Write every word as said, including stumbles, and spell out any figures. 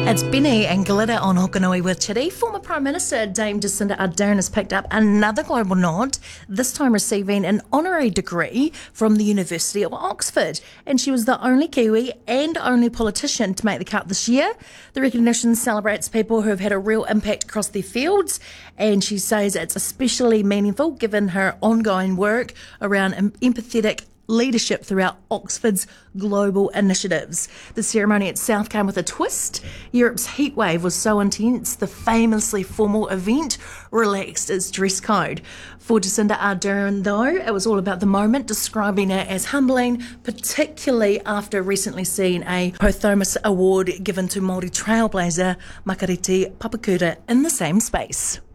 It's Benny and Glitter on Hokanui with Chitty. Former Prime Minister Dame Jacinda Ardern has picked up another global nod, this time receiving an honorary degree from the University of Oxford. And she was the only Kiwi and only politician to make the cut this year. The recognition celebrates people who have had a real impact across their fields, and she says it's especially meaningful given her ongoing work around empathetic leadership throughout Oxford's global initiatives. The ceremony itself came with a twist. Europe's heatwave was so intense, the famously formal event relaxed its dress code. For Jacinda Ardern, though, it was all about the moment, describing it as humbling, particularly after recently seeing a posthumous award given to Māori trailblazer Makariti Papakura in the same space.